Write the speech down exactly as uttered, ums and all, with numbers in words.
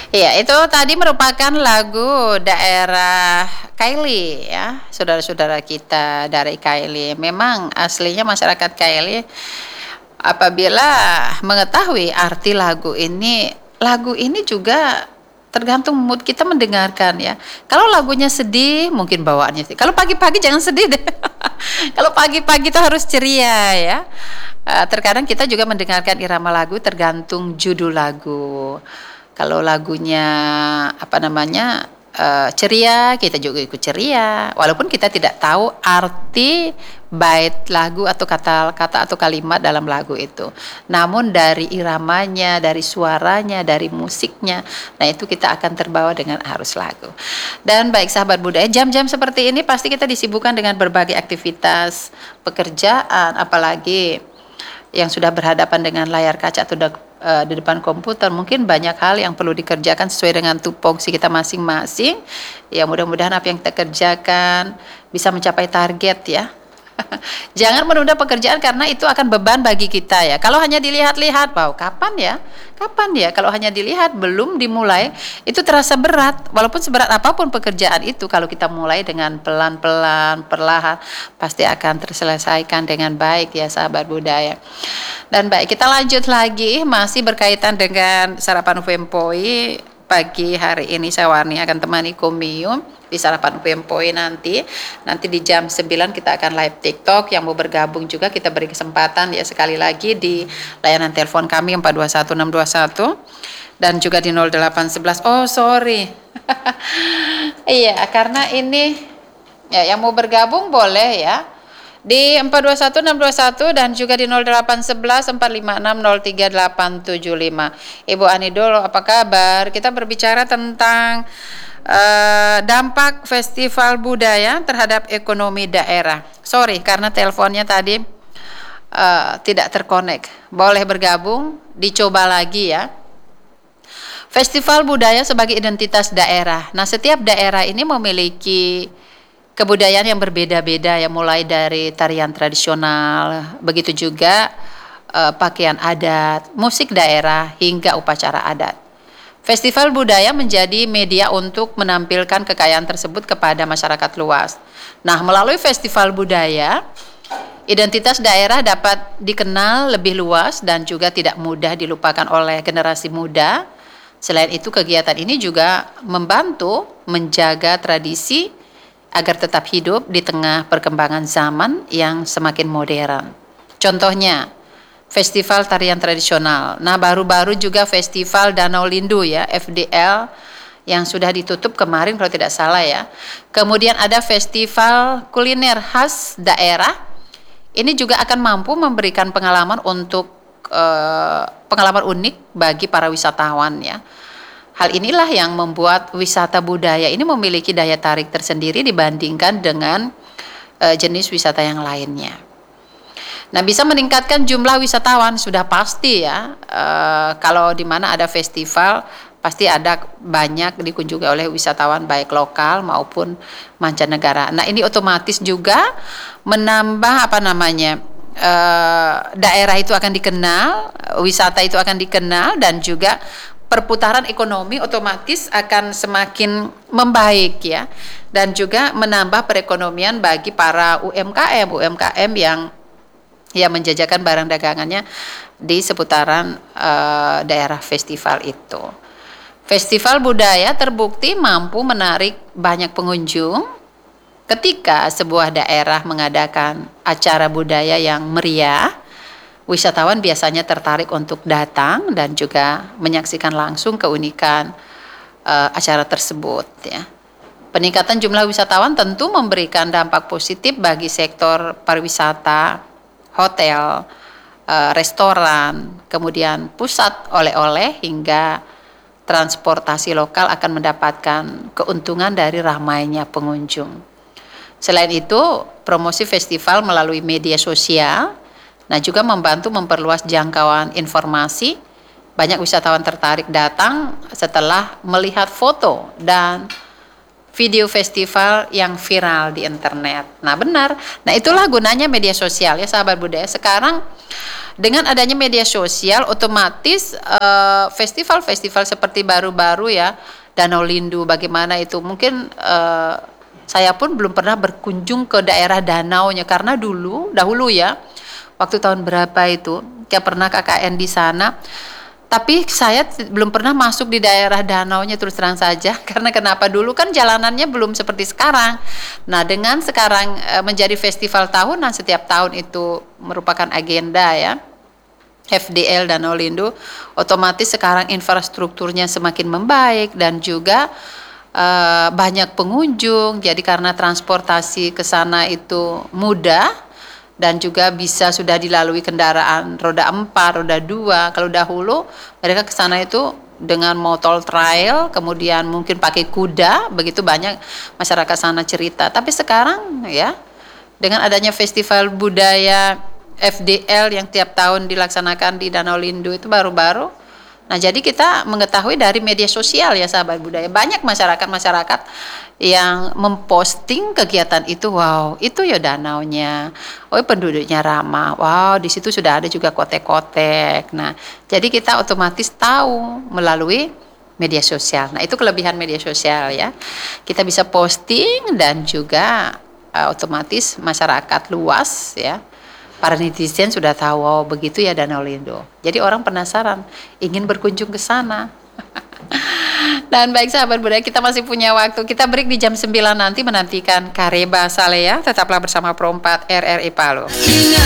Iya, itu tadi merupakan lagu daerah Kaili ya, saudara-saudara kita dari Kaili. Memang aslinya masyarakat Kaili apabila mengetahui arti lagu ini, lagu ini juga tergantung mood kita mendengarkan ya. Kalau lagunya sedih, mungkin bawaannya sedih. Kalau pagi-pagi jangan sedih deh. Kalau pagi-pagi itu harus ceria ya. Eh, terkadang kita juga mendengarkan irama lagu tergantung judul lagu. Kalau lagunya apa namanya eh, ceria, kita juga ikut ceria. Walaupun kita tidak tahu arti bait lagu atau kata-kata atau kalimat dalam lagu itu. Namun dari iramanya, dari suaranya, dari musiknya, nah itu kita akan terbawa dengan arus lagu. Dan baik sahabat budaya, jam-jam seperti ini pasti kita disibukkan dengan berbagai aktivitas pekerjaan, apalagi yang sudah berhadapan dengan layar kaca atau uh, di depan komputer, mungkin banyak hal yang perlu dikerjakan sesuai dengan tupoksi kita masing-masing. Ya mudah-mudahan apa yang kita kerjakan bisa mencapai target ya. Jangan menunda pekerjaan karena itu akan beban bagi kita ya. Kalau hanya dilihat-lihat, wow, kapan ya? Kapan ya? Kalau hanya dilihat belum dimulai, itu terasa berat. Walaupun seberat apapun pekerjaan itu, kalau kita mulai dengan pelan-pelan, perlahan, pasti akan terselesaikan dengan baik ya sahabat budaya. Dan baik, kita lanjut lagi, masih berkaitan dengan sarapan Ufempoi. Pagi hari ini saya Warni akan temani Komium di sarapan Ufempoi nanti. Nanti di jam sembilan kita akan live TikTok. Yang mau bergabung juga kita beri kesempatan ya sekali lagi di layanan telepon kami empat dua satu enam dua satu dan juga di nol delapan satu satu. Oh, sorry. Iya, karena ini ya yang mau bergabung boleh ya. Di empat dua satu enam dua satu dan juga di nol delapan satu satu empat lima enam nol tiga delapan tujuh lima. Ibu Ani Dolo, apa kabar? Kita berbicara tentang uh, dampak festival budaya terhadap ekonomi daerah. Sorry, karena teleponnya tadi uh, tidak terkonek. Boleh bergabung, dicoba lagi ya. Festival budaya sebagai identitas daerah. Nah, setiap daerah ini memiliki kebudayaan yang berbeda-beda ya, mulai dari tarian tradisional, begitu juga uh, pakaian adat, musik daerah hingga upacara adat. Festival budaya menjadi media untuk menampilkan kekayaan tersebut kepada masyarakat luas. Nah, melalui festival budaya, identitas daerah dapat dikenal lebih luas dan juga tidak mudah dilupakan oleh generasi muda. Selain itu, kegiatan ini juga membantu menjaga tradisi agar tetap hidup di tengah perkembangan zaman yang semakin modern. Contohnya, festival tarian tradisional. Nah, baru-baru juga festival Danau Lindu ya, F D L, yang sudah ditutup kemarin kalau tidak salah ya. Kemudian ada festival kuliner khas daerah. Ini juga akan mampu memberikan pengalaman untuk eh, pengalaman unik bagi para wisatawan ya. Hal inilah yang membuat wisata budaya ini memiliki daya tarik tersendiri dibandingkan dengan uh, jenis wisata yang lainnya. Nah, bisa meningkatkan jumlah wisatawan sudah pasti ya. Uh, kalau di mana ada festival pasti ada banyak dikunjungi oleh wisatawan baik lokal maupun mancanegara. Nah, ini otomatis juga menambah apa namanya? Uh, daerah itu akan dikenal, wisata itu akan dikenal dan juga perputaran ekonomi otomatis akan semakin membaik ya, dan juga menambah perekonomian bagi para U M K M U M K M yang yang menjajakan barang dagangannya di seputaran uh, daerah festival itu. Festival budaya terbukti mampu menarik banyak pengunjung ketika sebuah daerah mengadakan acara budaya yang meriah. Wisatawan biasanya tertarik untuk datang dan juga menyaksikan langsung keunikan uh, acara tersebut ya. Peningkatan jumlah wisatawan tentu memberikan dampak positif bagi sektor pariwisata, hotel, uh, restoran, kemudian pusat oleh-oleh hingga transportasi lokal akan mendapatkan keuntungan dari ramainya pengunjung. Selain itu, promosi festival melalui media sosial nah juga membantu memperluas jangkauan informasi. Banyak wisatawan tertarik datang setelah melihat foto dan video festival yang viral di internet. Nah benar, nah itulah gunanya media sosial ya sahabat budaya. Sekarang dengan adanya media sosial otomatis uh, festival-festival seperti baru-baru ya, Danau Lindu bagaimana itu, mungkin uh, saya pun belum pernah berkunjung ke daerah danaunya, karena dulu, dahulu ya, waktu tahun berapa itu, saya pernah K K N di sana, tapi saya t- belum pernah masuk di daerah danaunya terus terang saja, karena kenapa dulu kan jalanannya belum seperti sekarang. Nah dengan sekarang e, menjadi festival tahunan setiap tahun itu merupakan agenda ya, F D L Danau Lindu, otomatis sekarang infrastrukturnya semakin membaik dan juga eh, banyak pengunjung. Jadi karena transportasi ke sana itu mudah dan juga bisa sudah dilalui kendaraan roda empat, roda dua. Kalau dahulu mereka ke sana itu dengan motor trail, kemudian mungkin pakai kuda, begitu banyak masyarakat sana cerita. Tapi sekarang ya dengan adanya festival budaya F D L yang tiap tahun dilaksanakan di Danau Lindu itu baru-baru. Nah, jadi kita mengetahui dari media sosial ya sahabat budaya. Banyak masyarakat-masyarakat yang memposting kegiatan itu. Wow, itu ya danaunya. Oh, penduduknya ramah. Wow, di situ sudah ada juga kotek-kotek. Nah, jadi kita otomatis tahu melalui media sosial. Nah, itu kelebihan media sosial ya. Kita bisa posting dan juga uh, otomatis masyarakat luas ya, para netizen sudah tahu, oh begitu ya Danau Lindu. Jadi orang penasaran, ingin berkunjung ke sana. Dan baik sahabat budaya, kita masih punya waktu. Kita break di jam sembilan nanti menantikan Kareba Saleh ya. Tetaplah bersama Pro empat R R I Palu.